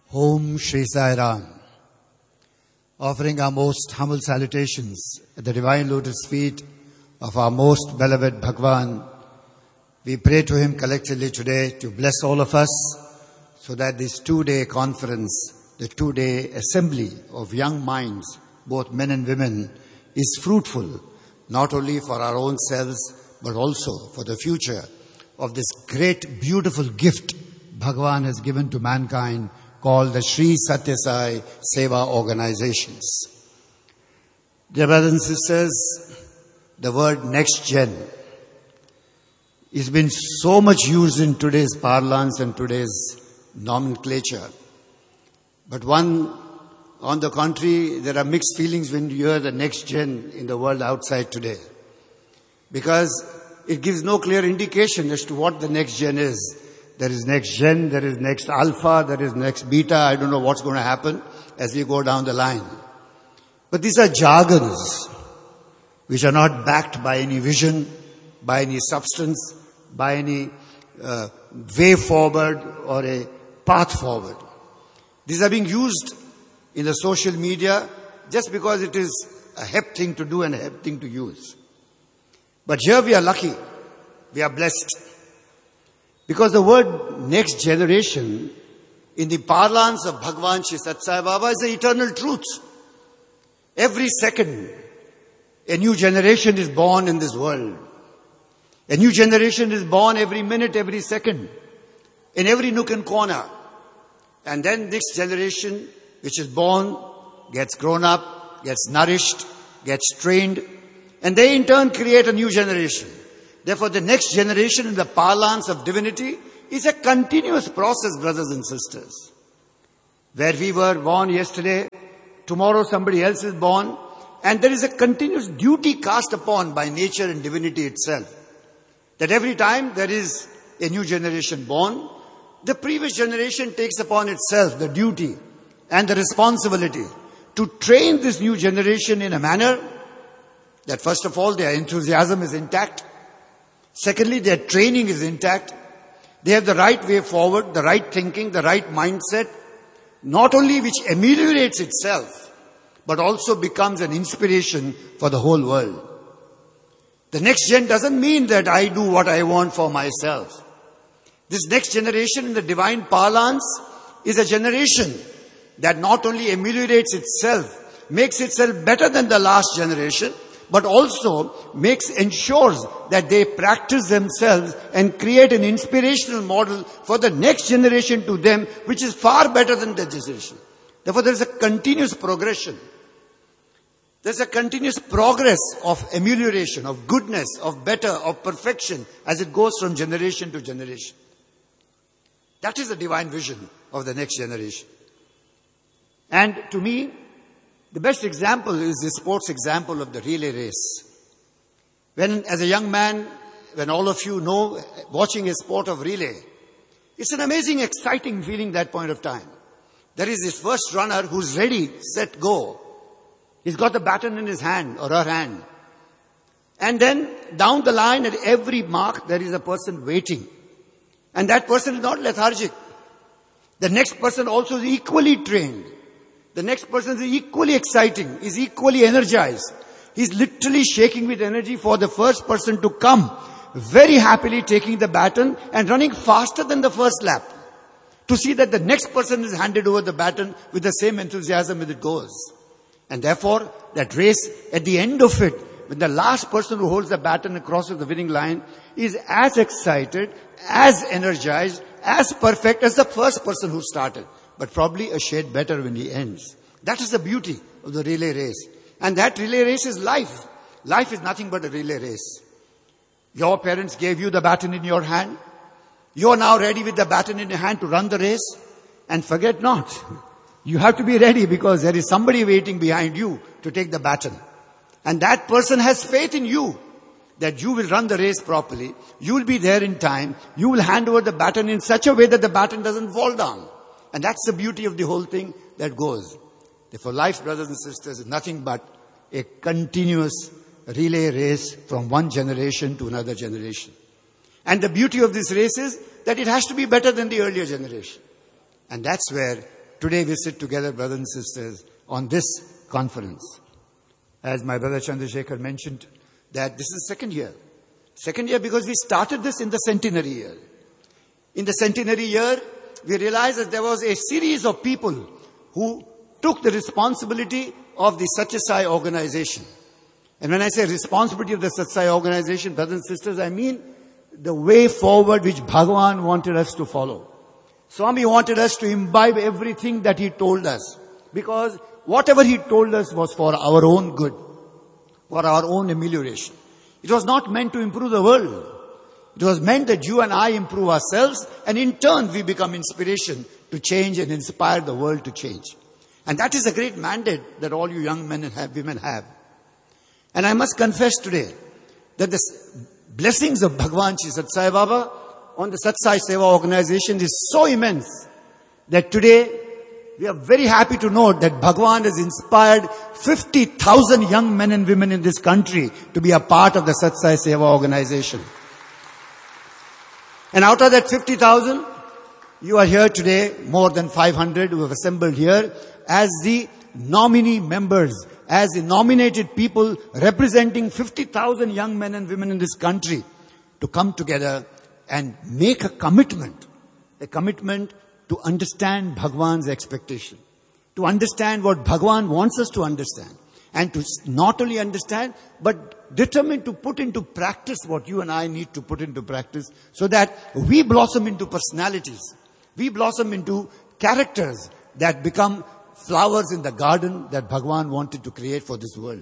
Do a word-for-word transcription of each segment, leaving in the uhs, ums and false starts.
Om Shri Sai Ram. Offering our most humble salutations at the divine lotus feet of our most beloved Bhagwan, we pray to him collectively today to bless all of us so that this two-day conference, the two-day assembly of young minds, both men and women, is fruitful, not only for our own selves, but also for the future of this great, beautiful gift Bhagwan has given to mankind called the Sri Satya Sai Seva Organizations. Dear brothers and sisters, the word next gen has been so much used in today's parlance and today's nomenclature. But one, on the contrary, there are mixed feelings when you hear the next gen in the world outside today. Because it gives no clear indication as to what the next gen is. There is next gen, there is next alpha, there is next beta. I don't know what's going to happen as we go down the line. But these are jargons which are not backed by any vision, by any substance, by any uh, way forward or a path forward. These are being used in the social media just because it is a hep thing to do and a hep thing to use. But here we are lucky, we are blessed. Because the word next generation in the parlance of Bhagwan Shri Sathya Sai Baba is the eternal truth. Every second, a new generation is born in this world. A new generation is born every minute, every second, in every nook and corner. And then this generation, which is born, gets grown up, gets nourished, gets trained, and they in turn create a new generation. Therefore, the next generation in the parlance of divinity is a continuous process, brothers and sisters. Where we were born yesterday, tomorrow somebody else is born, and there is a continuous duty cast upon by nature and divinity itself. That every time there is a new generation born, the previous generation takes upon itself the duty and the responsibility to train this new generation in a manner that first of all their enthusiasm is intact. Secondly, their training is intact. They have the right way forward, the right thinking, the right mindset, not only which ameliorates itself, but also becomes an inspiration for the whole world. The next gen doesn't mean that I do what I want for myself. This next generation in the divine parlance is a generation that not only ameliorates itself, makes itself better than the last generation, but also makes, ensures that they practice themselves and create an inspirational model for the next generation to them, which is far better than the generation. Therefore, there is a continuous progression. There's a continuous progress of amelioration, of goodness, of better, of perfection as it goes from generation to generation. That is the divine vision of the next generation. And to me, the best example is the sports example of the relay race. When, as a young man, when all of you know, watching a sport of relay, it's an amazing, exciting feeling that point of time. There is this first runner who's ready, set, go. He's got the baton in his hand or her hand. And then down the line at every mark, there is a person waiting. And that person is not lethargic. The next person also is equally trained. The next person is equally exciting, is equally energized. He's literally shaking with energy for the first person to come, very happily taking the baton and running faster than the first lap, to see that the next person is handed over the baton with the same enthusiasm as it goes. And therefore, that race, at the end of it, when the last person who holds the baton and crosses the winning line is as excited, as energized, as perfect as the first person who started, but probably a shade better when he ends. That is the beauty of the relay race. And that relay race is life. Life is nothing but a relay race. Your parents gave you the baton in your hand. You are now ready with the baton in your hand to run the race. And forget not, you have to be ready because there is somebody waiting behind you to take the baton. And that person has faith in you that you will run the race properly. You will be there in time. You will hand over the baton in such a way that the baton doesn't fall down. And that's the beauty of the whole thing that goes. Therefore, life, brothers and sisters, is nothing but a continuous relay race from one generation to another generation. And the beauty of this race is that it has to be better than the earlier generation. And that's where today we sit together, brothers and sisters, on this conference. As my brother Chandrasekhar mentioned, that this is second year. Second year because we started this in the centenary year. In the centenary year, we realized that there was a series of people who took the responsibility of the Satya Sai organization. And when I say responsibility of the Satya Sai organization, brothers and sisters, I mean the way forward which Bhagavan wanted us to follow. Swami wanted us to imbibe everything that he told us, because whatever he told us was for our own good, for our own amelioration. It was not meant to improve the world. It was meant that you and I improve ourselves, and in turn we become inspiration to change and inspire the world to change. And that is a great mandate that all you young men and have, women have. And I must confess today that the blessings of Bhagwan Shri Sathya Sai Baba on the Sathya Sai Seva organization is so immense that today we are very happy to note that Bhagwan has inspired fifty thousand young men and women in this country to be a part of the Sathya Sai Seva organization. And out of that fifty thousand, you are here today, more than five hundred who have assembled here as the nominee members, as the nominated people representing fifty thousand young men and women in this country to come together and make a commitment, a commitment to understand Bhagwan's expectation, to understand what Bhagwan wants us to understand, and to not only understand, but determine to put into practice what you and I need to put into practice, so that we blossom into personalities, we blossom into characters that become flowers in the garden that Bhagwan wanted to create for this world.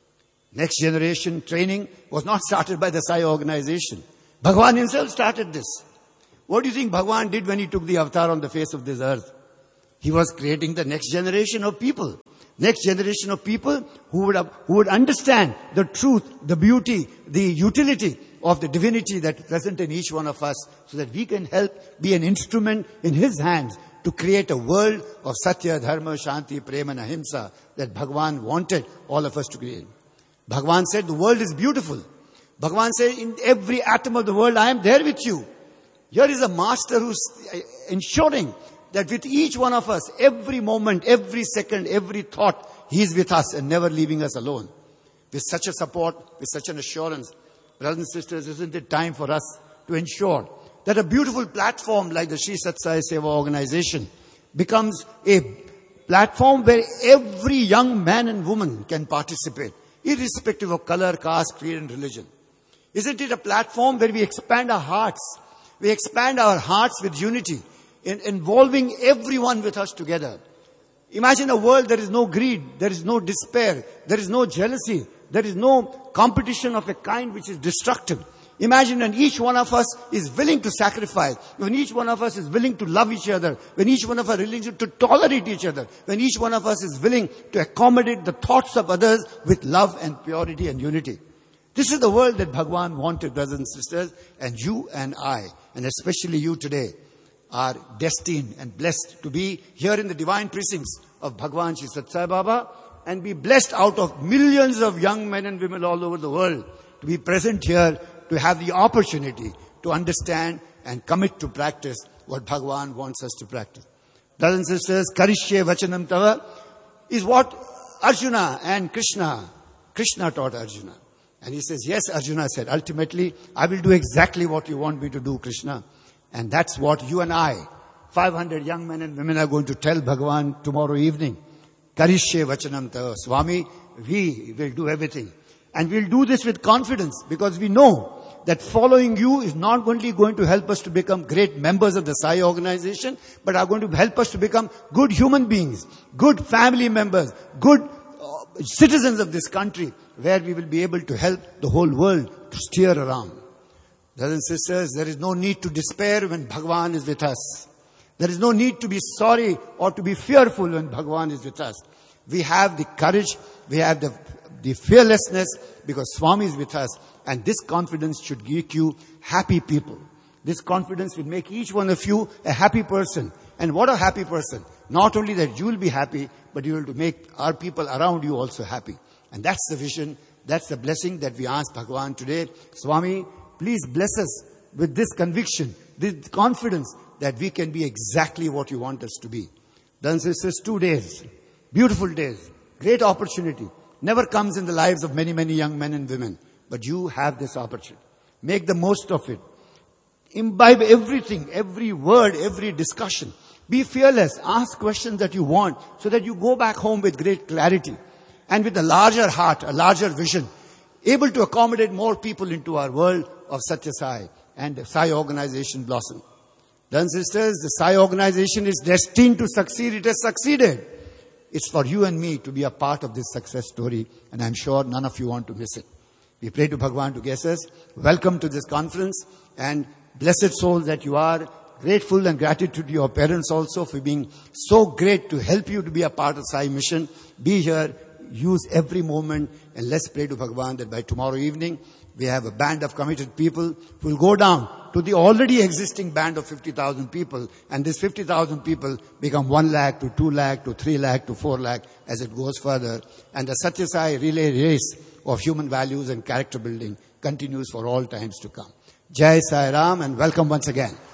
Next generation training was not started by the Sai organization. Bhagwan himself started this. What do you think Bhagwan did when he took the avatar on the face of this earth? He was creating the next generation of people. Next generation of people who would have, who would understand the truth, the beauty, the utility of the divinity that is present in each one of us, so that we can help be an instrument in his hands to create a world of Satya, Dharma, Shanti, Prema and Ahimsa that Bhagwan wanted all of us to create. Bhagwan said the world is beautiful. Bhagwan said in every atom of the world I am there with you. Here is a master who's ensuring that with each one of us, every moment, every second, every thought, he is with us and never leaving us alone. With such a support, with such an assurance, brothers and sisters, isn't it time for us to ensure that a beautiful platform like the Shri Sathya Sai Seva organization becomes a platform where every young man and woman can participate, irrespective of color, caste, creed and religion? Isn't it a platform where we expand our hearts? We expand our hearts with unity, in involving everyone with us together. Imagine a world there is no greed, there is no despair, there is no jealousy, there is no competition of a kind which is destructive. Imagine when each one of us is willing to sacrifice, when each one of us is willing to love each other, when each one of us is willing to tolerate each other, when each one of us is willing to accommodate the thoughts of others with love and purity and unity. This is the world that Bhagwan wanted, brothers and sisters, and you and I, and especially you today, are destined and blessed to be here in the divine precincts of Bhagwan Shri Sathya Sai Baba, and be blessed out of millions of young men and women all over the world to be present here, to have the opportunity to understand and commit to practice what Bhagwan wants us to practice. Brothers and sisters, Karishye Vachanam Tava is what Arjuna and Krishna, Krishna taught Arjuna. And he says, yes, Arjuna said, ultimately, I will do exactly what you want me to do, Krishna. And that's what you and I, five hundred young men and women, are going to tell Bhagwan tomorrow evening. Karishye Vachanam Tava. Swami, we will do everything. And we'll do this with confidence, because we know that following you is not only going to help us to become great members of the Sai organization, but are going to help us to become good human beings, good family members, good uh, citizens of this country, where we will be able to help the whole world to steer around. Brothers and sisters, there is no need to despair when Bhagwan is with us. There is no need to be sorry or to be fearful when Bhagwan is with us. We have the courage, we have the, the fearlessness, because Swami is with us. And this confidence should make you happy people. This confidence will make each one of you a happy person. And what a happy person. Not only that you will be happy, but you will to make our people around you also happy. And that's the vision, that's the blessing that we ask Bhagwan today. Swami, please bless us with this conviction, this confidence that we can be exactly what you want us to be. Then sisters, two days, beautiful days, great opportunity. Never comes in the lives of many, many young men and women. But you have this opportunity. Make the most of it. Imbibe everything, every word, every discussion. Be fearless. Ask questions that you want so that you go back home with great clarity and with a larger heart, a larger vision, able to accommodate more people into our world of Satya Sai and the Sai organization blossom. Then sisters, the Sai organization is destined to succeed. It has succeeded. It's for you and me to be a part of this success story, and I'm sure none of you want to miss it. We pray to Bhagwan to guess us. Welcome to this conference, and blessed souls that you are. Grateful and gratitude to your parents also for being so great to help you to be a part of Sai mission. Be here, use every moment, and let's pray to Bhagwan that by tomorrow evening we have a band of committed people who will go down to the already existing band of fifty thousand people, and this fifty thousand people become one lakh to two lakh to three lakh to four lakh as it goes further. And the Satya Sai relay race of human values and character building continues for all times to come. Jai Sai Ram, and welcome once again.